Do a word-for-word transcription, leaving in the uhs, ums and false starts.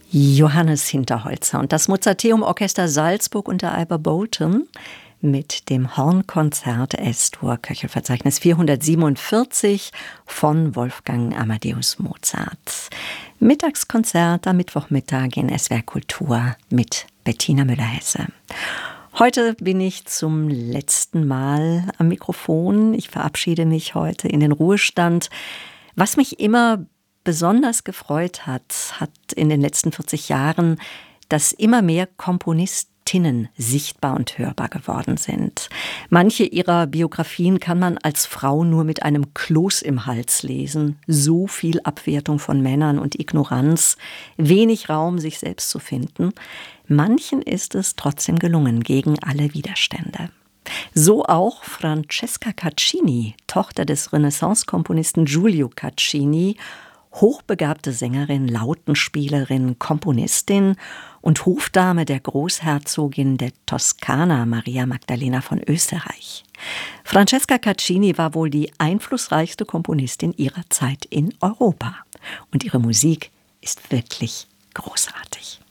Johannes Hinterholzer und das Mozarteum Orchester Salzburg unter Ivor Bolton mit dem Hornkonzert S-Dur Köchelverzeichnis vierhundertsiebenundvierzig von Wolfgang Amadeus Mozart. Mittagskonzert am Mittwochmittag in S W R Kultur mit Bettina Müller-Hesse. Heute bin ich zum letzten Mal am Mikrofon. Ich verabschiede mich heute in den Ruhestand. Was mich immer besonders gefreut hat, hat in den letzten vierzig Jahren, dass immer mehr Komponistinnen sichtbar und hörbar geworden sind. Manche ihrer Biografien kann man als Frau nur mit einem Kloß im Hals lesen. So viel Abwertung von Männern und Ignoranz, wenig Raum, sich selbst zu finden. Manchen ist es trotzdem gelungen, gegen alle Widerstände. So auch Francesca Caccini, Tochter des Renaissance-Komponisten Giulio Caccini, hochbegabte Sängerin, Lautenspielerin, Komponistin und Hofdame der Großherzogin der Toskana Maria Magdalena von Österreich. Francesca Caccini war wohl die einflussreichste Komponistin ihrer Zeit in Europa. Und ihre Musik ist wirklich großartig.